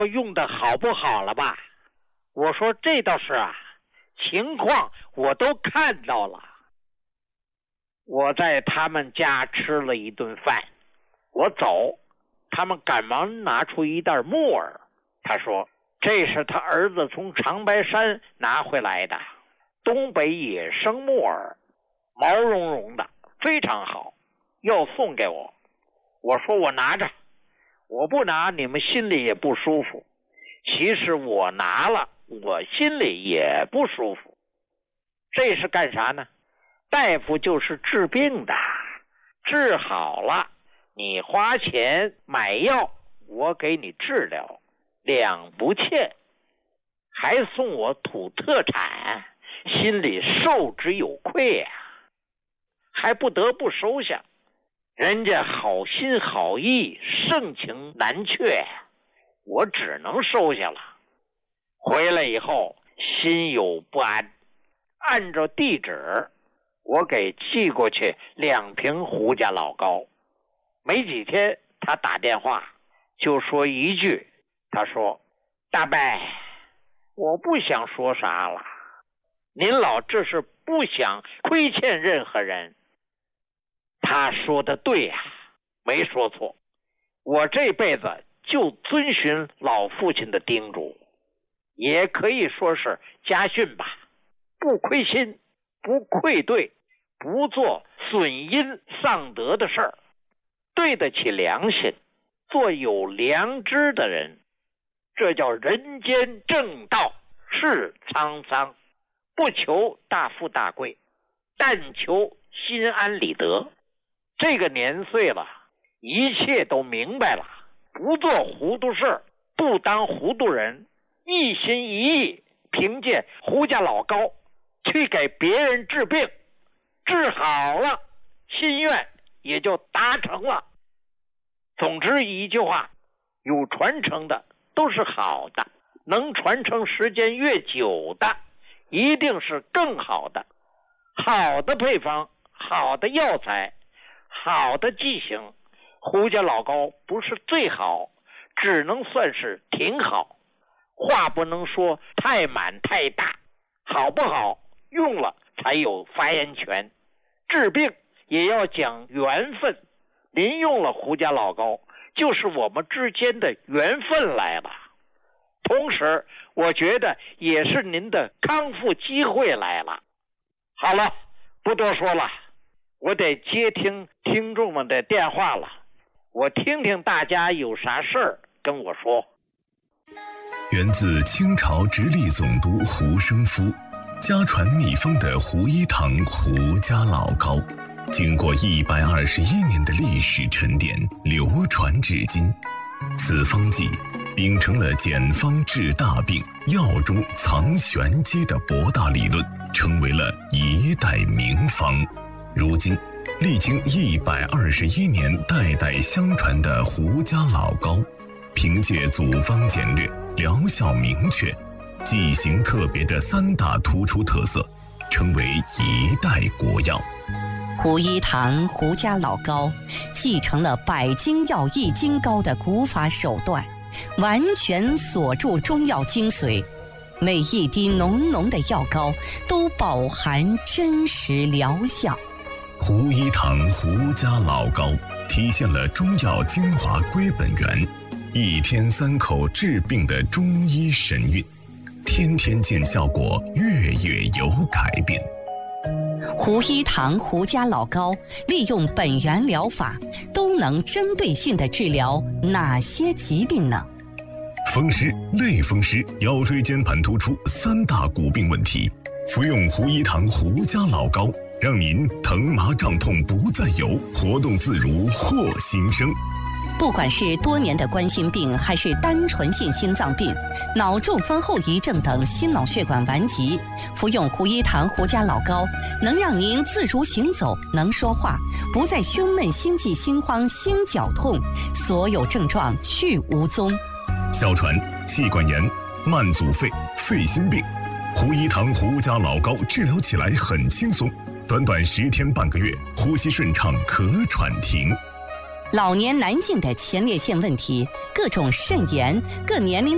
用的好不好了吧？我说这倒是啊，情况我都看到了。我在他们家吃了一顿饭，我走，他们赶忙拿出一袋木耳。他说这是他儿子从长白山拿回来的东北野生木耳，毛茸茸的，非常好，要送给我。我说我拿着，我不拿你们心里也不舒服。其实我拿了，我心里也不舒服。这是干啥呢？大夫就是治病的，治好了你花钱买药，我给你治疗，两不欠，还送我土特产，心里受之有愧呀，还不得不收下。人家好心好意，盛情难却，我只能收下了。回来以后心有不安，按照地址我给寄过去2瓶胡家老膏。没几天他打电话就说一句，他说大伯，我不想说啥了，您老这是不想亏欠任何人。他说的对呀，没说错。我这辈子就遵循老父亲的叮嘱，也可以说是家训吧，不亏心，不愧对，不做损阴丧德的事儿，对得起良心，做有良知的人，这叫人间正道，是沧桑，不求大富大贵，但求心安理得。这个年岁了，一切都明白了，不做糊涂事，不当糊涂人，一心一意凭借胡家老膏去给别人治病，治好了，心愿也就达成了。总之一句话，有传承的都是好的，能传承时间越久的一定是更好的。好的配方，好的药材，好的剂型，胡家老膏不是最好，只能算是挺好。话不能说太满太大，好不好用了才有发言权。治病也要讲缘分，您用了胡家老膏，就是我们之间的缘分来了。同时我觉得也是您的康复机会来了。好了，不多说了，我得接听听众们的电话了，我听听大家有啥事儿跟我说。 源自清朝直隶总督胡生夫，家传秘方的胡一堂胡家老膏，经过121年的历史沉淀，流传至今。此方剂秉承了简方治大病、药中藏玄机的博大理论，成为了一代名方。如今历经121年代代相传的胡家老膏，凭借组方简略、疗效明确、剂型特别的3大突出特色，成为一代国药。 胡一堂胡家老膏继承了百金药益金膏的古法手段，完全锁住中药精髓，每一滴浓浓的药膏都饱含真实疗效。 胡一堂胡家老膏体现了中药精华归本源，1天3口治病的中医神韵，天天见效果，月月有改变。 胡一堂胡家老膏利用本源疗法，都能针对性地治疗哪些疾病呢？ 风湿、类风湿、腰椎间盘突出3大骨病问题，服用胡一堂胡家老膏，让您疼麻胀痛不再有，活动自如获新生。 不管是多年的冠心病，还是单纯性心脏病、脑中风后遗症等心脑血管顽疾，服用胡一堂胡家老膏，能让您自如行走，能说话，不再胸闷、心悸、心慌、心绞痛，所有症状去无踪。 哮喘、气管炎、慢阻肺、肺心病，胡一堂胡家老膏治疗起来很轻松，短短10天半个月，呼吸顺畅，咳喘停。 老年男性的前列腺问题、各种肾炎、各年龄